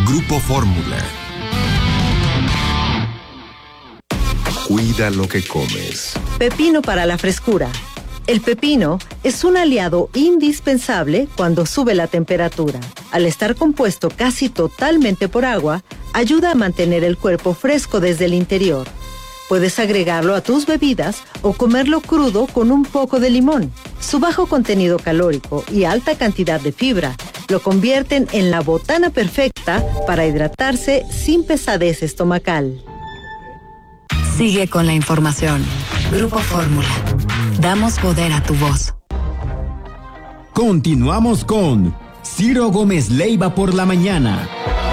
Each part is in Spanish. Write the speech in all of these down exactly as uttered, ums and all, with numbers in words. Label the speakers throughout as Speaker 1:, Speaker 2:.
Speaker 1: Grupo Fórmula. Cuida lo que comes.
Speaker 2: Pepino para la frescura. El pepino es un aliado indispensable cuando sube la temperatura. Al estar compuesto casi totalmente por agua, ayuda a mantener el cuerpo fresco desde el interior. Puedes agregarlo a tus bebidas o comerlo crudo con un poco de limón. Su bajo contenido calórico y alta cantidad de fibra lo convierten en la botana perfecta para hidratarse sin pesadez estomacal.
Speaker 3: Sigue con la información. Grupo Fórmula. Damos poder a tu voz.
Speaker 4: Continuamos con Ciro Gómez Leiva por la mañana.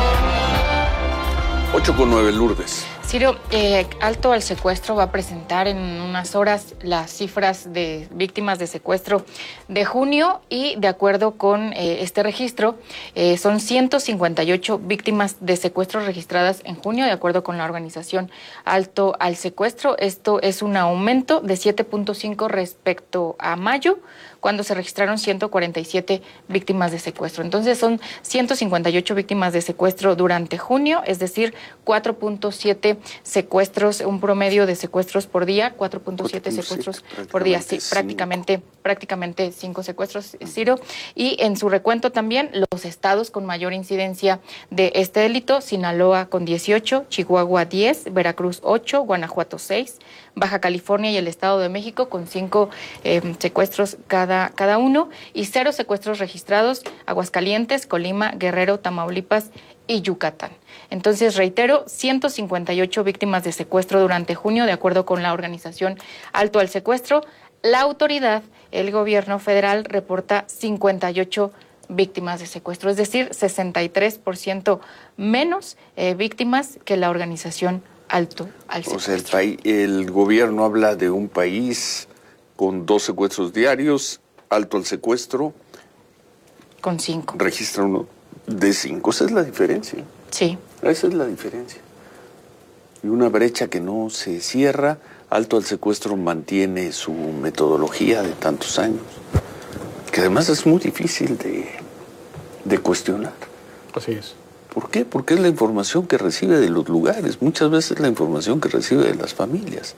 Speaker 5: ocho con nueve, Lourdes.
Speaker 6: Ciro, eh, Alto al Secuestro va a presentar en unas horas las cifras de víctimas de secuestro de junio y de acuerdo con eh, este registro, eh, son ciento cincuenta y ocho víctimas de secuestro registradas en junio, de acuerdo con la organización Alto al Secuestro. Esto es un aumento de siete punto cinco respecto a mayo, cuando se registraron ciento cuarenta y siete víctimas de secuestro. Entonces son ciento cincuenta y ocho víctimas de secuestro durante junio, es decir, cuatro punto siete secuestros, un promedio de secuestros por día, cuatro punto siete secuestros por día, sí, prácticamente, prácticamente cinco secuestros, Ciro. Y en su recuento también los estados con mayor incidencia de este delito: Sinaloa con dieciocho, Chihuahua diez, Veracruz ocho, Guanajuato seis, Baja California y el Estado de México con cinco eh, secuestros cada, cada uno, y cero secuestros registrados: Aguascalientes, Colima, Guerrero, Tamaulipas y Yucatán. Entonces, reitero, ciento cincuenta y ocho víctimas de secuestro durante junio, de acuerdo con la organización Alto al Secuestro. La autoridad, el gobierno federal, reporta cincuenta y ocho víctimas de secuestro, es decir, sesenta y tres por ciento menos eh, víctimas que la organización Alto al Secuestro.
Speaker 5: O sea, el, país, el gobierno habla de un país con dos secuestros diarios, Alto al Secuestro.
Speaker 6: Con cinco.
Speaker 5: Registra uno de cinco, esa es la diferencia.
Speaker 6: Sí.
Speaker 5: Esa es la diferencia. Y una brecha que no se cierra. Alto al Secuestro mantiene su metodología de tantos años, que además es muy difícil de, de cuestionar.
Speaker 7: Así es.
Speaker 5: ¿Por qué? Porque es la información que recibe de los lugares, muchas veces la información que recibe de las familias.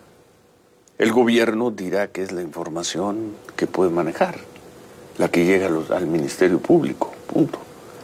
Speaker 5: El gobierno dirá que es la información que puede manejar, la que llega a los, al Ministerio Público, punto.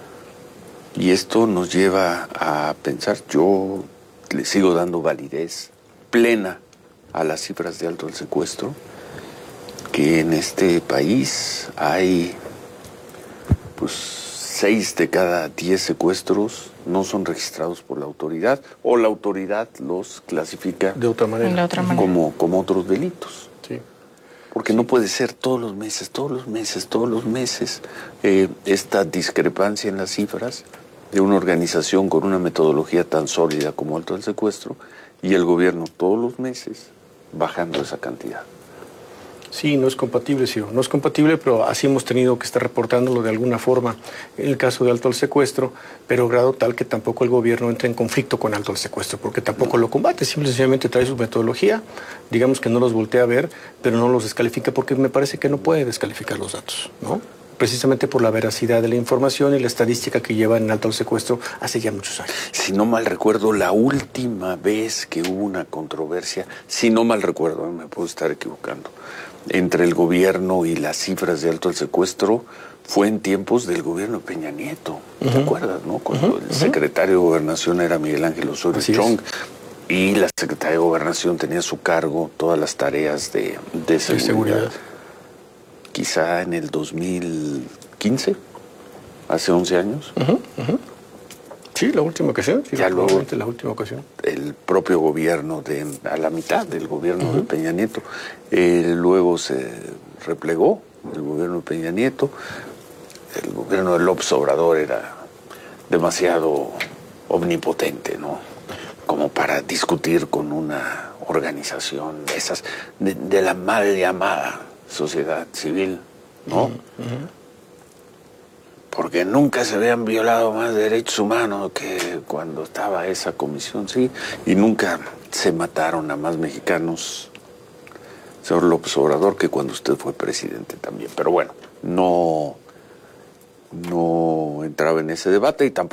Speaker 5: Y esto nos lleva a pensar, yo le sigo dando validez plena a las cifras de Alto al Secuestro, que en este país hay pues seis de cada diez secuestros no son registrados por la autoridad, o la autoridad los clasifica
Speaker 7: de otra manera,
Speaker 6: de otra manera.
Speaker 5: Como, como otros delitos.
Speaker 7: Sí.
Speaker 5: Porque no puede ser todos los meses, todos los meses, todos los meses eh, esta discrepancia en las cifras de una organización con una metodología tan sólida como Alto al Secuestro y el gobierno todos los meses bajando esa cantidad.
Speaker 7: Sí, no es compatible, sí, no es compatible, pero así hemos tenido que estar reportándolo de alguna forma en el caso de Alto al Secuestro, pero grado tal que tampoco el gobierno entra en conflicto con Alto al Secuestro, porque tampoco no. lo combate, simple y sencillamente trae su metodología, digamos que no los voltea a ver, pero no los descalifica, porque me parece que no puede descalificar los datos, ¿no? Precisamente por la veracidad de la información y la estadística que lleva en Alto al Secuestro hace ya muchos años.
Speaker 5: Si no mal recuerdo, la última vez que hubo una controversia, si no mal recuerdo, me puedo estar equivocando, entre el gobierno y las cifras de Alto al Secuestro, fue en tiempos del gobierno de Peña Nieto. ¿Te uh-huh. acuerdas, no? Cuando uh-huh. el secretario de Gobernación era Miguel Ángel Osorio Chong, y la secretaria de Gobernación tenía a su cargo todas las tareas de, de seguridad. De seguridad. Quizá en el dos mil quince, hace once años.
Speaker 7: Uh-huh, uh-huh. Sí, la última ocasión. Sí,
Speaker 5: ya luego,
Speaker 7: la última ocasión.
Speaker 5: El propio gobierno, de a la mitad del gobierno uh-huh. de Peña Nieto, eh, luego se replegó el gobierno de Peña Nieto. El gobierno de López Obrador era demasiado omnipotente, ¿no? Como para discutir con una organización de esas, de, de la mal llamada sociedad civil, ¿no? Uh-huh. Porque nunca se habían violado más derechos humanos que cuando estaba esa comisión, sí, y nunca se mataron a más mexicanos, señor López Obrador, que cuando usted fue presidente también. Pero bueno, no, no entraba en ese debate y tampoco